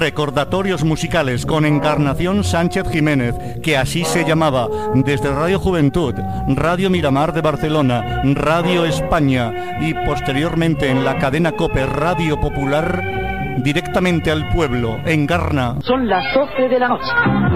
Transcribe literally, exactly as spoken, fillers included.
Recordatorios musicales con Encarnación Sánchez Jiménez, que así se llamaba, desde Radio Juventud, Radio Miramar de Barcelona, Radio España y posteriormente en la cadena COPE Radio Popular, directamente al pueblo, Encarna. Son las doce de la noche.